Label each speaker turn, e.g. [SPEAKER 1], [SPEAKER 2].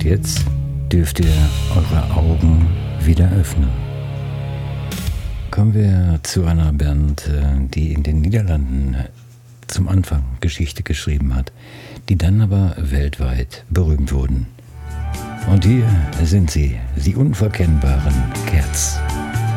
[SPEAKER 1] jetzt dürft ihr eure Augen wieder öffnen. Kommen wir zu einer Band, die in den Niederlanden zum Anfang Geschichte geschrieben hat, die dann aber weltweit berühmt wurden. Und hier sind sie, die unverkennbaren Cats.